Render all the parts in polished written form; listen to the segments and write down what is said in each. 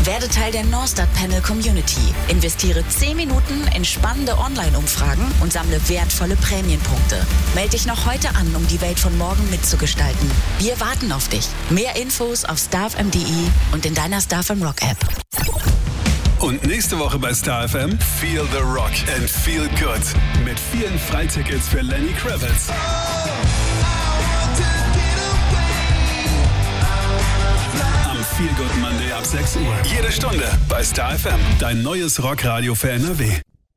Werde Teil der Norstart Panel Community. Investiere 10 Minuten in spannende Online-Umfragen und sammle wertvolle Prämienpunkte. Melde dich noch heute an, um die Welt von morgen mitzugestalten. Wir warten auf dich. Mehr Infos auf starfm.de und in deiner StarFM Rock App. Und nächste Woche bei StarFM Feel the Rock and Feel Good. Mit vielen Freitickets für Lenny Kravitz. Am Feel Good Monday ab 6 Uhr. Jede Stunde bei StarFM. Dein neues Rockradio für NRW.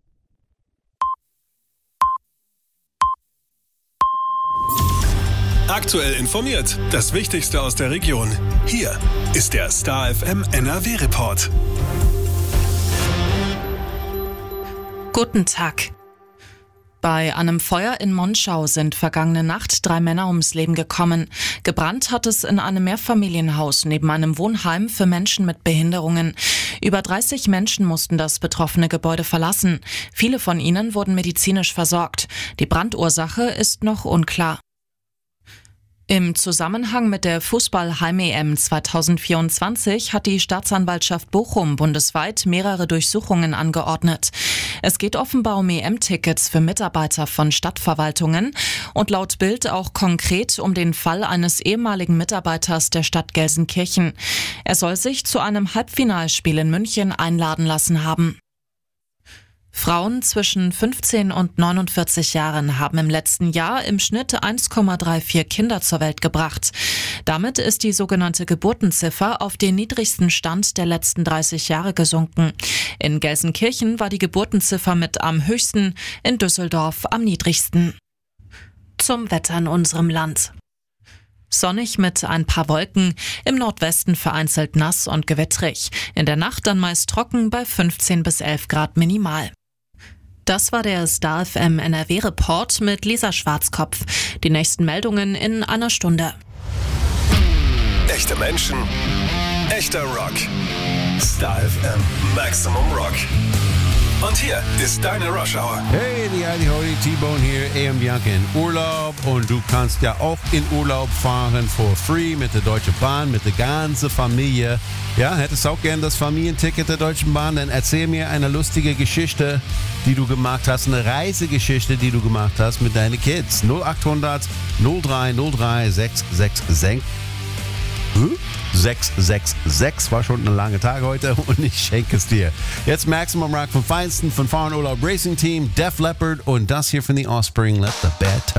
Aktuell informiert. Das Wichtigste aus der Region. Hier ist der StarFM NRW Report. Guten Tag. Bei einem Feuer in Monschau sind vergangene Nacht 3 Männer ums Leben gekommen. Gebrannt hat es in einem Mehrfamilienhaus neben einem Wohnheim für Menschen mit Behinderungen. Über 30 Menschen mussten das betroffene Gebäude verlassen. Viele von ihnen wurden medizinisch versorgt. Die Brandursache ist noch unklar. Im Zusammenhang mit der Fußball-Heim-EM 2024 hat die Staatsanwaltschaft Bochum bundesweit mehrere Durchsuchungen angeordnet. Es geht offenbar um EM-Tickets für Mitarbeiter von Stadtverwaltungen und laut Bild auch konkret um den Fall eines ehemaligen Mitarbeiters der Stadt Gelsenkirchen. Er soll sich zu einem Halbfinalspiel in München einladen lassen haben. Frauen zwischen 15 und 49 Jahren haben im letzten Jahr im Schnitt 1,34 Kinder zur Welt gebracht. Damit ist die sogenannte Geburtenziffer auf den niedrigsten Stand der letzten 30 Jahre gesunken. In Gelsenkirchen war die Geburtenziffer mit am höchsten, in Düsseldorf am niedrigsten. Zum Wetter in unserem Land. Sonnig mit ein paar Wolken, im Nordwesten vereinzelt nass und gewittrig. In der Nacht dann meist trocken bei 15 bis 11 Grad minimal. Das war der StarFM NRW-Report mit Lisa Schwarzkopf. Die nächsten Meldungen in einer Stunde. Echte Menschen, echter Rock. StarFM Maximum Rock. Und hier ist deine Rush Hour. Hey, die Heidi T-Bone hier, AM Bianca in Urlaub. Und du kannst ja auch in Urlaub fahren for free mit der Deutschen Bahn, mit der ganzen Familie. Ja, hättest du auch gern das Familienticket der Deutschen Bahn? Dann erzähl mir eine lustige Geschichte, die du gemacht hast, eine Reisegeschichte, die du gemacht hast mit deinen Kids. 0800 0303 666. 666 war schon ein langer Tag heute und ich schenke es dir. Jetzt Maximum Rock vom Feinsten von Fahren Urlaub Racing Team, Def Leppard und das hier von The Offspring, Let the Bad Touch.